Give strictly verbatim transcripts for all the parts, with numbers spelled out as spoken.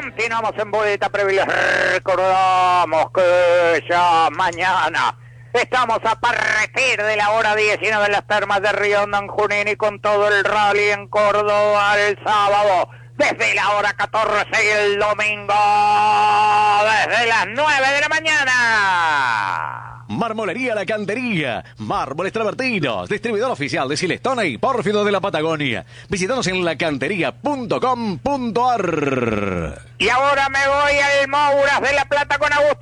Continuamos en Boleta Previa. Recordamos que ya mañana estamos a partir de la hora diecinueve en las termas de Río Hondo en Junín y con todo el rally en Córdoba el sábado desde la hora catorce y el domingo desde las nueve de la mañana. Marmolería La Cantería, Mármoles Travertinos, distribuidor oficial de Silestone y Pórfido de la Patagonia. Visítanos en lacantería punto com punto ar. Y ahora me voy al Mouras de la Plata con Augusto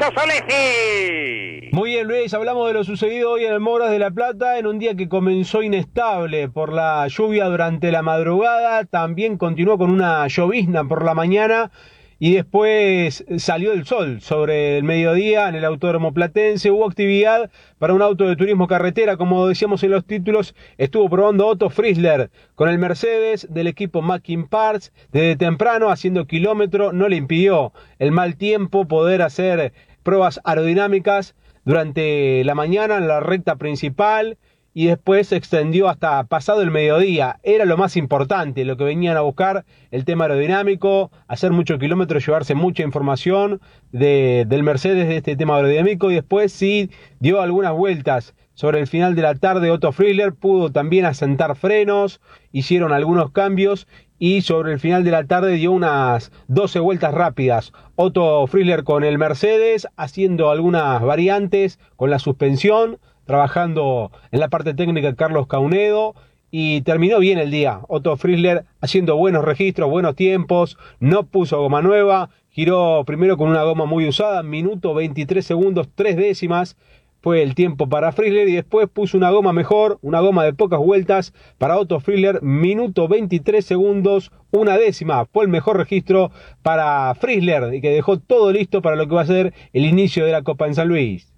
Solesi. Muy bien, Luis, hablamos de lo sucedido hoy en el Mouras de la Plata en un día que comenzó inestable por la lluvia durante la madrugada, también continuó con una llovizna por la mañana y después salió el sol sobre el mediodía en el Autódromo Platense. Hubo actividad para un auto de turismo carretera, como decíamos en los títulos, estuvo probando Otto Frizzler con el Mercedes del equipo Mackin Parts desde temprano haciendo kilómetro. No le impidió el mal tiempo poder hacer pruebas aerodinámicas durante la mañana en la recta principal y después se extendió hasta pasado el mediodía. Era lo más importante, lo que venían a buscar, el tema aerodinámico, hacer muchos kilómetros, llevarse mucha información de, del Mercedes de este tema aerodinámico, y después sí dio algunas vueltas. Sobre el final de la tarde Otto Frizzler pudo también asentar frenos, hicieron algunos cambios y sobre el final de la tarde dio unas doce vueltas rápidas. Otto Frizzler con el Mercedes haciendo algunas variantes con la suspensión, trabajando en la parte técnica Carlos Caunedo, y terminó bien el día. Otto Frizzler haciendo buenos registros, buenos tiempos, no puso goma nueva, giró primero con una goma muy usada, minuto veintitrés segundos, tres décimas fue el tiempo para Frizzler, y después puso una goma mejor, una goma de pocas vueltas para Otto Frizzler, minuto veintitrés segundos, una décima, fue el mejor registro para Frizzler y que dejó todo listo para lo que va a ser el inicio de la Copa en San Luis.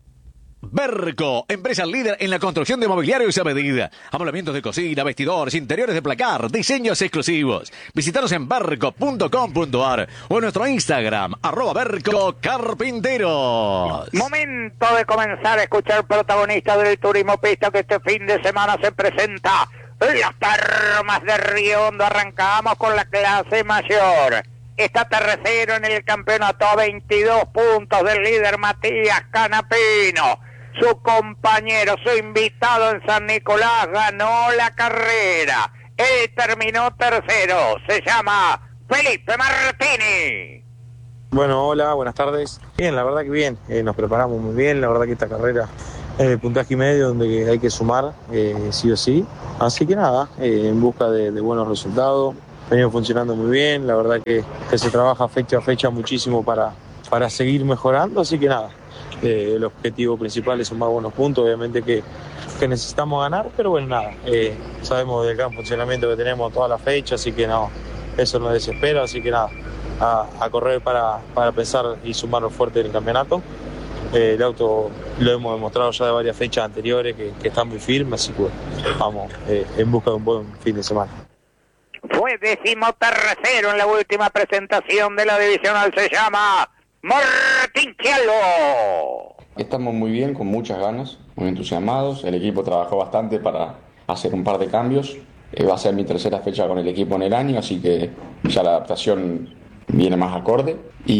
Berco, empresa líder en la construcción de mobiliarios a medida. Amoblamientos de cocina, vestidores, interiores de placar, diseños exclusivos. Visítanos en berco punto com punto ar o en nuestro Instagram, arroba Berco Carpinteros. Momento de comenzar a escuchar protagonistas del turismo pista que este fin de semana se presenta en las termas de Río Hondo. Arrancamos con la clase mayor. Está tercero en el campeonato a veintidós puntos del líder Matías Canapino. Su compañero, su invitado en San Nicolás, ganó la carrera. Él terminó tercero. Se llama Felipe Martini. Bueno, hola, buenas tardes. Bien, la verdad que bien. Eh, nos preparamos muy bien. La verdad que esta carrera es el puntaje y medio donde hay que sumar, eh, sí o sí. Así que nada, eh, en busca de, de buenos resultados. Venido funcionando muy bien. La verdad que, que se trabaja fecha a fecha muchísimo para, para seguir mejorando. Así que nada. Eh, el objetivo principal es sumar buenos puntos, obviamente que, que necesitamos ganar, pero bueno, nada, eh, sabemos del gran funcionamiento que tenemos toda la fecha, así que no, eso nos desespera, así que nada, a, a correr para, para pensar y sumarnos fuerte en el campeonato. Eh, el auto lo hemos demostrado ya de varias fechas anteriores que, que está muy firme, así que vamos eh, en busca de un buen fin de semana. Fue decimotercero en la última presentación de la divisional, se llama Martín Chialo. Estamos muy bien, con muchas ganas, muy entusiasmados. El equipo trabajó bastante para hacer un par de cambios. Eh, va a ser mi tercera fecha con el equipo en el año, así que ya la adaptación viene más acorde.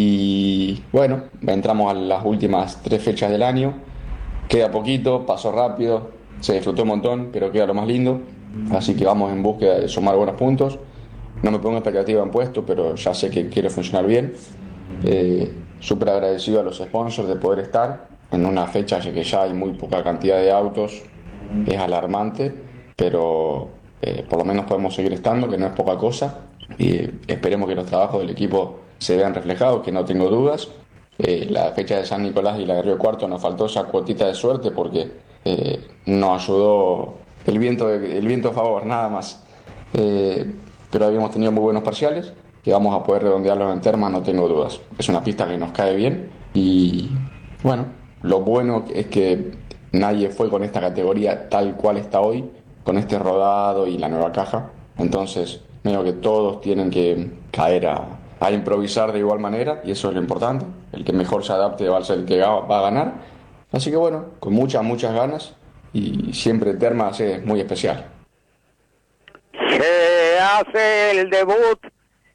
Y bueno, entramos a las últimas tres fechas del año. Queda poquito, pasó rápido, se disfrutó un montón, pero queda lo más lindo. Así que vamos en búsqueda de sumar buenos puntos. No me pongo expectativa en puesto, pero ya sé que quiere funcionar bien. Eh, Súper agradecido a los sponsors de poder estar en una fecha que ya hay muy poca cantidad de autos. Es alarmante, pero eh, por lo menos podemos seguir estando, que no es poca cosa, y esperemos que los trabajos del equipo se vean reflejados, que no tengo dudas. Eh, la fecha de San Nicolás y la de Río Cuarto nos faltó esa cuotita de suerte porque eh, nos ayudó el viento, de, el viento a favor, nada más. Eh, pero habíamos tenido muy buenos parciales, que vamos a poder redondearlos en termas, no tengo dudas. Es una pista que nos cae bien y bueno, lo bueno es que nadie fue con esta categoría tal cual está hoy, con este rodado y la nueva caja. Entonces, medio que todos tienen que caer a, a improvisar de igual manera y eso es lo importante. El que mejor se adapte va a ser el que va a ganar. Así que bueno, con muchas, muchas ganas y siempre termas es muy especial. Se hace el debut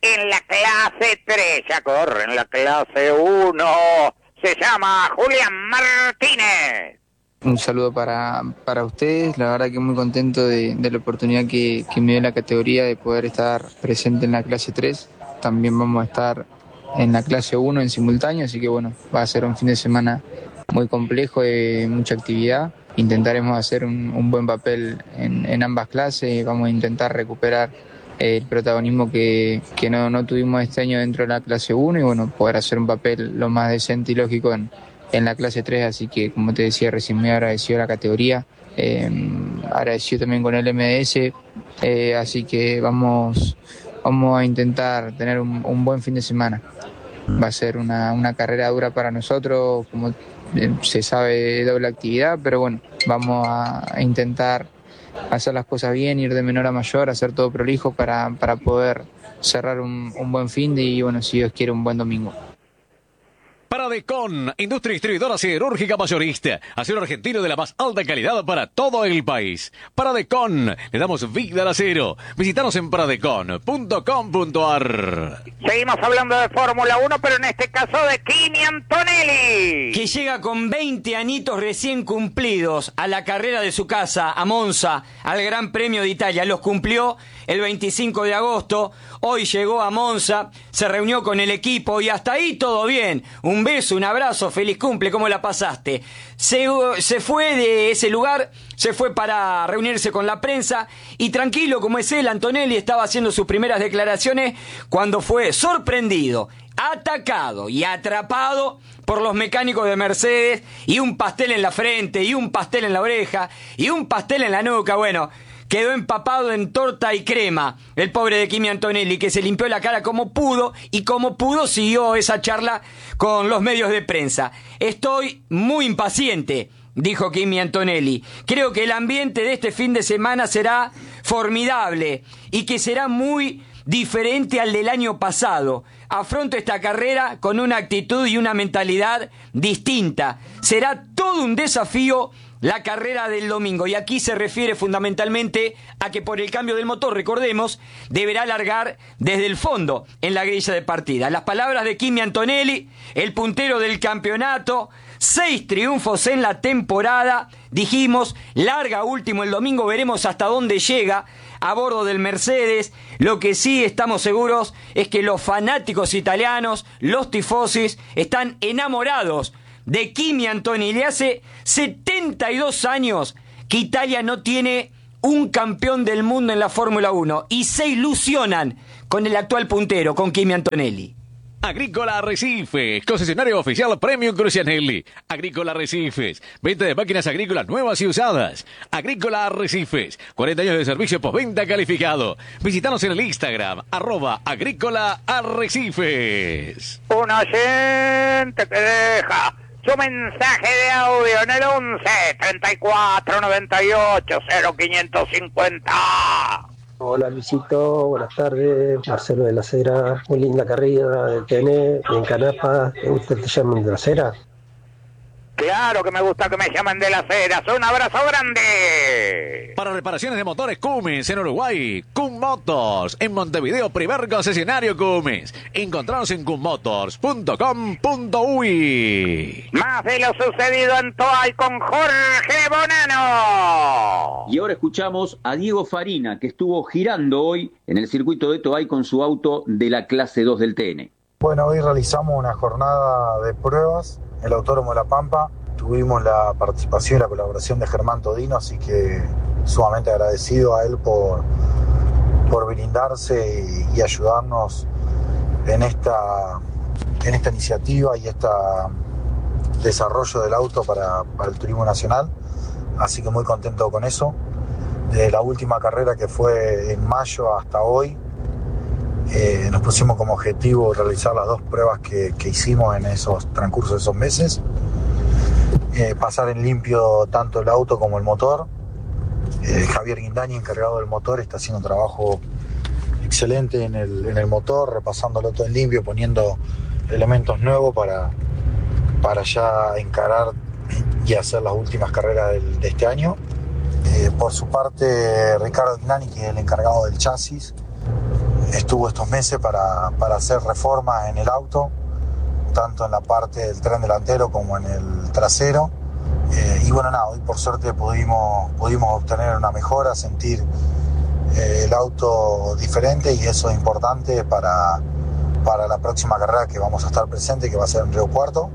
en la clase tres, ya corre en la clase uno, se llama Julián Martínez. Un saludo para, para ustedes, la verdad que muy contento de, de la oportunidad que, que me dio la categoría de poder estar presente en la clase tres. También vamos a estar en la clase uno en simultáneo, así que bueno, va a ser un fin de semana muy complejo, de mucha actividad. Intentaremos hacer un, un buen papel en, en ambas clases, vamos a intentar recuperar el protagonismo que, que no, no tuvimos este año dentro de la clase uno y bueno, poder hacer un papel lo más decente y lógico en, en la clase tres, así que como te decía recién, muy agradecido a la categoría, eh, agradecido también con el M D S, eh, así que vamos, vamos a intentar tener un, un buen fin de semana. Va a ser una, una carrera dura para nosotros, como se sabe, doble actividad, pero bueno, vamos a intentar hacer las cosas bien, ir de menor a mayor, hacer todo prolijo para, para poder cerrar un, un buen fin de y bueno, si Dios quiere, un buen domingo. Paradecon, industria distribuidora siderúrgica mayorista, acero argentino de la más alta calidad para todo el país. Paradecon, le damos vida al acero. Visítanos en paradecon punto com punto a r. Seguimos hablando de Fórmula uno, pero en este caso de Kimi Antonelli, que llega con veinte añitos recién cumplidos a la carrera de su casa, a Monza, al Gran Premio de Italia. Los cumplió el veinticinco de agosto, hoy llegó a Monza, se reunió con el equipo y hasta ahí todo bien. Un beso, un abrazo, feliz cumple, ¿cómo la pasaste? Se, se fue de ese lugar, se fue para reunirse con la prensa y tranquilo como es él, Antonelli estaba haciendo sus primeras declaraciones cuando fue sorprendido, atacado y atrapado por los mecánicos de Mercedes y un pastel en la frente y un pastel en la oreja y un pastel en la nuca. Bueno, quedó empapado en torta y crema el pobre de Kimi Antonelli, que se limpió la cara como pudo y como pudo siguió esa charla con los medios de prensa. Estoy muy impaciente, dijo Kimi Antonelli. Creo que el ambiente de este fin de semana será formidable y que será muy diferente al del año pasado. Afronto esta carrera con una actitud y una mentalidad distinta. Será todo un desafío la carrera del domingo, y aquí se refiere fundamentalmente a que por el cambio del motor, recordemos, deberá largar desde el fondo en la grilla de partida. Las palabras de Kimi Antonelli, el puntero del campeonato, seis triunfos en la temporada, dijimos, larga último el domingo, veremos hasta dónde llega a bordo del Mercedes. Lo que sí estamos seguros es que los fanáticos italianos, los tifosis, están enamorados de Kimi Antonelli. Hace setenta y dos años que Italia no tiene un campeón del mundo en la Fórmula uno y se ilusionan con el actual puntero, con Kimi Antonelli. Agrícola Arrecifes, concesionario oficial Premium Crucianelli. Agrícola Arrecifes, venta de máquinas agrícolas nuevas y usadas. Agrícola Arrecifes, cuarenta años de servicio postventa calificado. Visítanos en el Instagram, arroba Agrícola Arrecifes. un oyente que deja su mensaje de audio en el once treinta y cuatro noventa y ocho cero quinientos cincuenta. Hola Luisito, buenas tardes, Marcelo de la Cera, muy linda carrera del T N, en Canapa, ¿te gusta que te llamen de la Cera? Claro que me gusta que me llamen de las Heras. Un abrazo grande. Para reparaciones de motores Cummins en Uruguay, Cum Motors. En Montevideo, primer concesionario Cummins. Encontranos en cum motors punto com punto uy. Más de lo sucedido en Toay con Jorge Bonano. Y ahora escuchamos a Diego Farina, que estuvo girando hoy en el circuito de Toay con su auto de la clase dos del T N. Bueno, hoy realizamos una jornada de pruebas en el Autódromo de La Pampa. Tuvimos la participación y la colaboración de Germán Todino, así que sumamente agradecido a él por, por brindarse y, y ayudarnos en esta, en esta iniciativa y este desarrollo del auto para, para el turismo nacional. Así que muy contento con eso. De la última carrera, que fue en mayo, hasta hoy, Eh, nos pusimos como objetivo realizar las dos pruebas que, que hicimos en esos transcursos de esos meses, eh, pasar en limpio tanto el auto como el motor. eh, Javier Guindañi, encargado del motor, está haciendo un trabajo excelente en el, en el motor, repasándolo todo en limpio, poniendo elementos nuevos para, para ya encarar y hacer las últimas carreras del, de este año. Eh, por su parte, Ricardo Guindañi, que es el encargado del chasis, estuvo estos meses para, para hacer reformas en el auto, tanto en la parte del tren delantero como en el trasero. Eh, y bueno, nada, hoy por suerte pudimos, pudimos obtener una mejora, sentir eh, el auto diferente, y eso es importante para, para la próxima carrera que vamos a estar presente, que va a ser en Río Cuarto.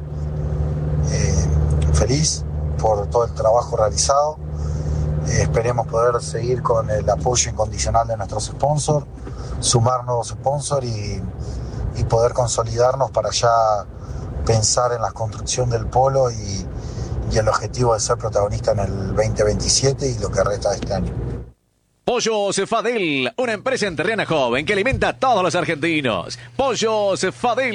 Eh, feliz por todo el trabajo realizado. Eh, esperemos poder seguir con el apoyo incondicional de nuestros sponsors, sumar nuevos sponsors y, y poder consolidarnos para ya pensar en la construcción del polo y, y el objetivo de ser protagonista en el veinte veintisiete y lo que resta de este año. Pollos Fadel, una empresa enterrana joven que alimenta a todos los argentinos. Pollos Fadel.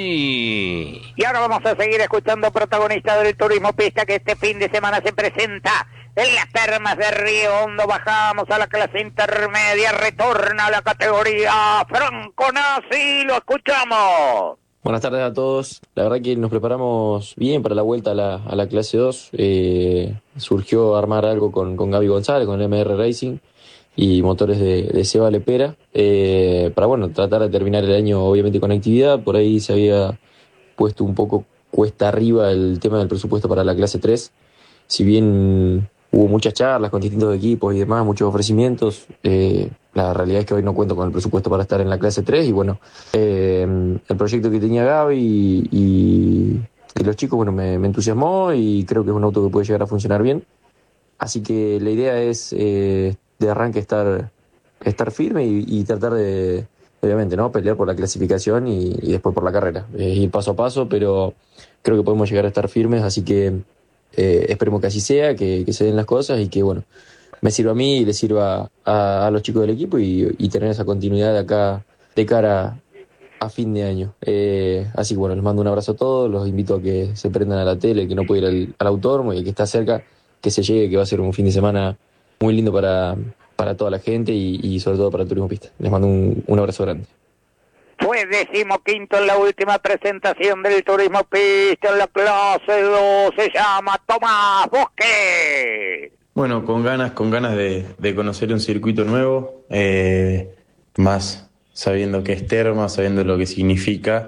Y ahora vamos a seguir escuchando protagonistas del turismo pista que este fin de semana se presenta en las termas de Río Hondo. Bajamos a la clase intermedia, retorna a la categoría Franco Nasi, lo escuchamos. Buenas tardes a todos. La verdad que nos preparamos bien para la vuelta a la, a la clase dos. Eh, surgió armar algo con, con Gaby González, con el M R Racing y motores de, de Seba Lepera, eh, para bueno, tratar de terminar el año obviamente con actividad. Por ahí se había puesto un poco cuesta arriba el tema del presupuesto para la clase tres. Si bien hubo muchas charlas con distintos equipos y demás, muchos ofrecimientos, eh, la realidad es que hoy no cuento con el presupuesto para estar en la clase tres. Y bueno, eh, el proyecto que tenía Gaby y, y, y los chicos, bueno, me, me entusiasmó y creo que es un auto que puede llegar a funcionar bien. Así que la idea es eh, de arranque estar, estar firme y, y tratar de, obviamente, ¿no?, pelear por la clasificación y, y después por la carrera. Eh, ir paso a paso, pero creo que podemos llegar a estar firmes, así que eh, esperemos que así sea, que, que se den las cosas y que, bueno, me sirva a mí y le sirva a, a los chicos del equipo y, y tener esa continuidad de acá, de cara a fin de año. Eh, así que, bueno, les mando un abrazo a todos, los invito a que se prendan a la tele, el que no puede ir al, al autódromo y el que está cerca, que se llegue, que va a ser un fin de semana muy lindo para, para toda la gente y, y sobre todo para el turismo pista. Les mando un, un abrazo grande. Fue decimoquinto en la última presentación del turismo pista en la clase dos, se llama Tomás Bosque. Bueno, con ganas, con ganas de, de conocer un circuito nuevo, eh, más sabiendo que es terma, sabiendo lo que significa,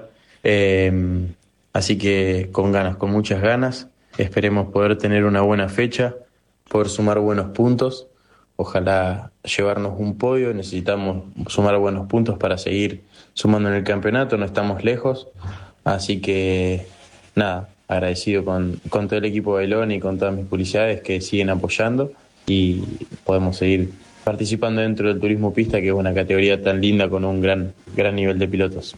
eh, así que con ganas, con muchas ganas, esperemos poder tener una buena fecha, poder sumar buenos puntos, ojalá llevarnos un podio. Necesitamos sumar buenos puntos para seguir sumando en el campeonato, no estamos lejos, así que nada, agradecido con, con todo el equipo de Bailón y con todas mis publicidades que siguen apoyando y podemos seguir participando dentro del turismo pista, que es una categoría tan linda con un gran, gran nivel de pilotos.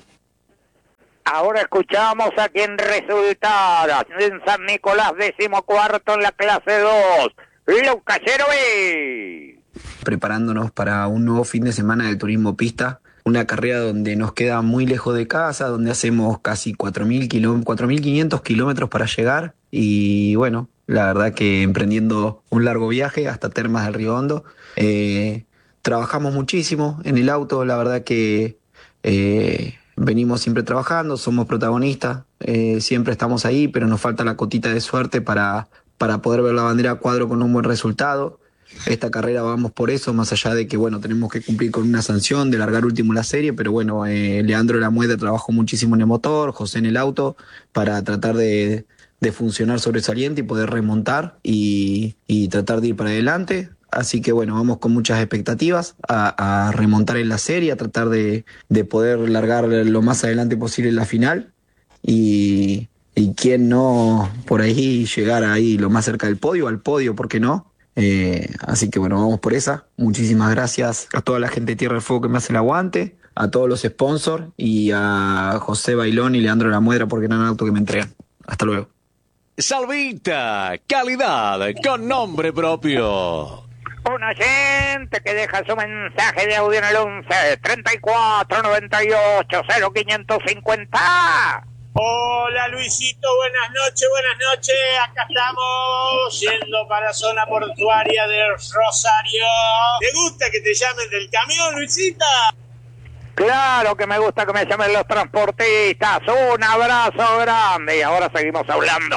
Ahora escuchamos a quien resultara en San Nicolás, decimocuarto en la clase dos, Lucas Yerovi. Preparándonos para un nuevo fin de semana del turismo pista, una carrera donde nos queda muy lejos de casa, donde hacemos casi cuatro mil quinientos kilómetros para llegar y bueno, la verdad que emprendiendo un largo viaje hasta Termas del Río Hondo. Eh, trabajamos muchísimo en el auto, la verdad que eh, venimos siempre trabajando, somos protagonistas, eh, siempre estamos ahí, pero nos falta la cotita de suerte para, para poder ver la bandera a cuadro con un buen resultado. Esta carrera vamos por eso, más allá de que bueno, tenemos que cumplir con una sanción de largar último la serie, pero bueno, eh, Leandro Lamueda trabajó muchísimo en el motor, José en el auto, para tratar de, de funcionar sobresaliente y poder remontar y, y tratar de ir para adelante. Así que bueno, vamos con muchas expectativas a, a remontar en la serie, a tratar de, de poder largar lo más adelante posible en la final y, y quién no por ahí llegar ahí lo más cerca del podio, al podio, ¿por qué no? Eh, así que bueno, vamos por esa. Muchísimas gracias a toda la gente de Tierra del Fuego que me hace el aguante, a todos los sponsors y a José Bailón y Leandro Lamuedra por el gran auto que me entregan. Hasta luego. Salvita, calidad con nombre propio. Un oyente que deja su mensaje de audio en el once treinta y cuatro noventa y ocho cero quinientos cincuenta. Hola Luisito, buenas noches, buenas noches. Acá estamos yendo para zona portuaria de Rosario. ¿Te gusta que te llamen del camión, Luisita? Claro que me gusta que me llamen los transportistas. Un abrazo grande. Y ahora seguimos hablando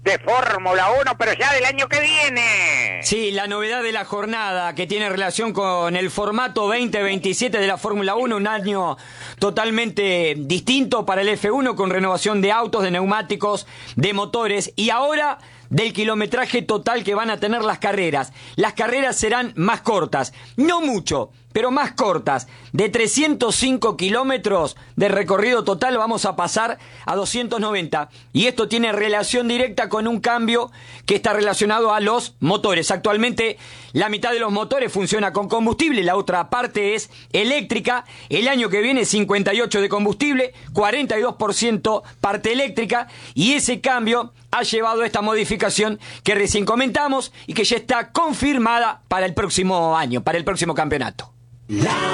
de Fórmula uno, pero ya del año que viene. Sí, la novedad de la jornada que tiene relación con el formato veinte veintisiete de la Fórmula uno, un año totalmente distinto para el F uno con renovación de autos, de neumáticos, de motores y ahora del kilometraje total que van a tener las carreras. Las carreras serán más cortas, no mucho, pero más cortas. De trescientos cinco kilómetros de recorrido total vamos a pasar a doscientos noventa. Y esto tiene relación directa con un cambio que está relacionado a los motores. Actualmente la mitad de los motores funciona con combustible, la otra parte es eléctrica. El año que viene cincuenta y ocho de combustible, cuarenta y dos por ciento parte eléctrica. Y ese cambio ha llevado a esta modificación que recién comentamos y que ya está confirmada para el próximo año, para el próximo campeonato. La